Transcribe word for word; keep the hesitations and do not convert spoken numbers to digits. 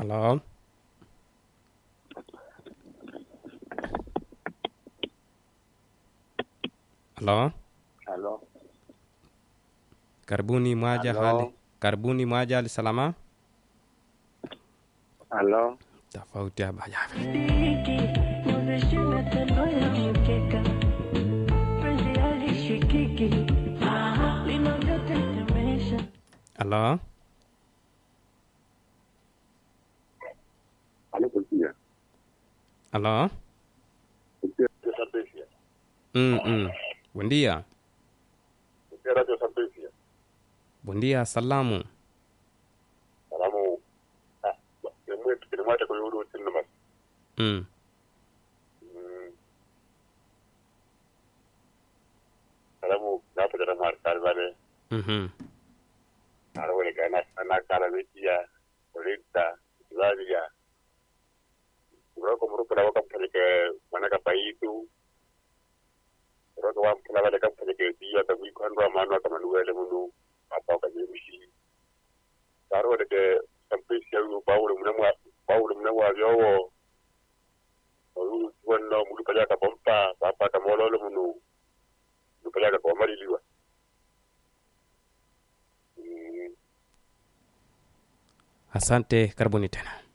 Halo. Halo. Halo. Karibuni mwaja Halo. hali. Karibuni mwaja hali salama. Halo. Tofauti ya baya. Halo. Halo polisia. Halo. Polisia Sampesia. Mm mm. Buen dia. Polisia Radio Sampesia. Buen dia, salamu. Salamu. Ah, kemwe tukimwata kwa yuru tena mas. Mm. Mm. Salamu napo jana markar vale. Mhm. Ara wale kana ana kala media. Orita, Zalia. Uroko murupo na waka mpeleke manaka paitu. Uroko wa mpela wale kama mpeleke diya tabi kwanwa manu kama nuwele munu apa kanyemishi. Taro de Sampesia yu bawul munamwa bawul munamwa yowo. Oyu wano mulu pajaka bompa papa kamolo munu. Mulu pajaka kwa mali liwa. Asante, karibuni tena.